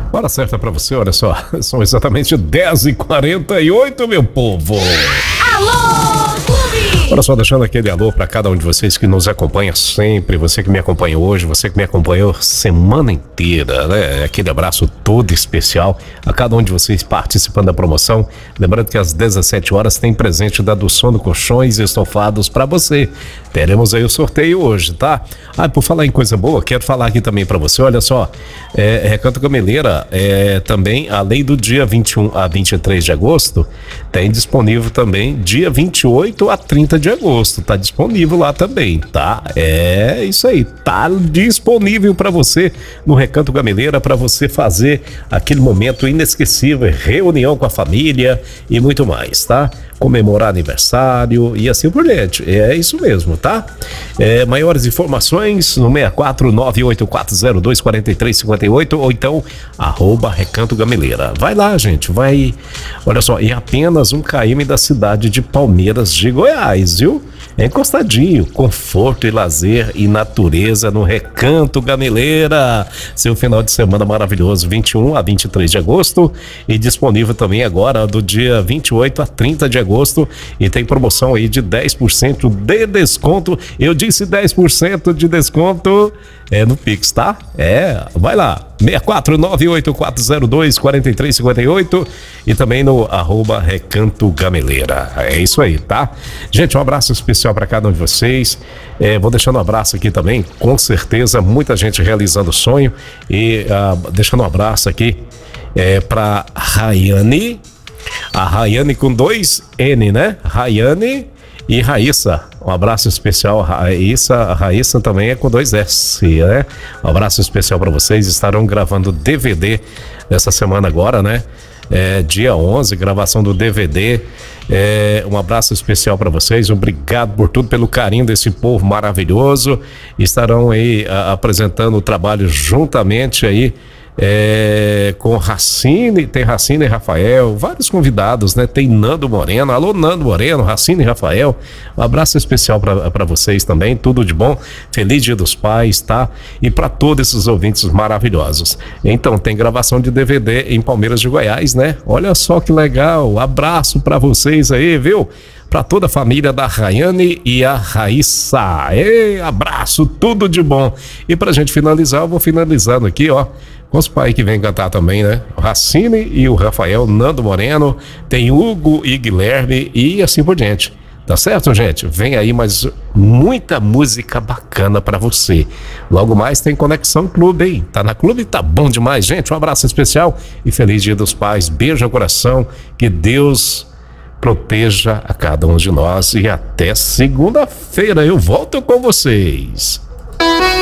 Hora certa pra você, olha só, são exatamente 10h48, meu povo. Alô, Clube! Olha só, deixando aquele alô pra cada um de vocês que nos acompanha sempre, você que me acompanha hoje, você que me acompanhou semana inteira, né? Aquele abraço todo especial a cada um de vocês participando da promoção. Lembrando que às 17 horas tem presente da do Sono Colchões e Estofados pra você. Teremos aí o sorteio hoje, tá? Por falar em coisa boa, quero falar aqui também pra você, olha só, Recanto Gameleira, também, além do dia 21 a 23 de agosto, tem disponível também dia 28 a 30 de agosto, tá disponível lá também, tá? É isso aí, tá disponível pra você no Recanto Gameleira, pra você fazer aquele momento inesquecível, reunião com a família e muito mais, tá? Comemorar aniversário e assim por diante. É isso mesmo, tá? Maiores informações no 64984024358 ou então @Recanto Gameleira. Vai lá, gente, vai. Olha só, e apenas 1 km da cidade de Palmeiras de Goiás, viu? É encostadinho, conforto e lazer e natureza no Recanto Gameleira. Seu final de semana maravilhoso, 21 a 23 de agosto e disponível também agora do dia 28 a 30 de agosto e tem promoção aí de 10% de desconto. Eu disse 10% de desconto no Pix, tá? Vai lá, 64984024358 e também no @Recanto Gameleira. É isso aí, tá? Gente, um abraço especial para cada um de vocês. Vou deixando um abraço aqui também, com certeza, muita gente realizando o sonho e deixando um abraço aqui para Rayane, a Rayane com 2 N, né? Rayane e Raíssa, um abraço especial. A Raíssa também é com 2 S, né? Um abraço especial para vocês. Estarão gravando DVD nessa semana agora, né? Dia 11, gravação do DVD. Um abraço especial para vocês. Obrigado por tudo, pelo carinho desse povo maravilhoso. Estarão aí apresentando o trabalho juntamente aí com Racine, tem Racine e Rafael, vários convidados, né? Tem Nando Moreno, alô Nando Moreno, Racine e Rafael, um abraço especial para vocês também, tudo de bom, feliz Dia dos Pais, tá? E para todos esses ouvintes maravilhosos. Então, tem gravação de DVD em Palmeiras de Goiás, né? Olha só que legal, abraço para vocês aí, viu? Para toda a família da Rayane e a Raíssa. Abraço, tudo de bom. E pra gente finalizar, eu vou finalizando aqui, ó, com os pais que vêm cantar também, né? O Racine e o Rafael, Nando Moreno, tem Hugo e Guilherme e assim por diante. Tá certo, gente? Vem aí mais muita música bacana pra você. Logo mais tem Conexão Clube, hein? Tá na Clube? Tá bom demais, gente. Um abraço especial e feliz Dia dos Pais. Beijo no coração. Que Deus proteja a cada um de nós e até segunda-feira eu volto com vocês.